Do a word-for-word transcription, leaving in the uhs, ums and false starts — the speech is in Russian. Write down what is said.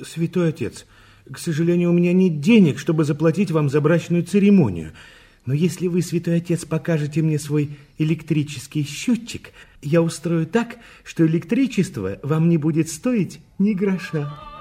Святой отец, к сожалению, у меня нет денег, чтобы заплатить вам за брачную церемонию. Но если вы, святой отец, покажете мне свой электрический счетчик, я устрою так, что электричество вам не будет стоить ни гроша.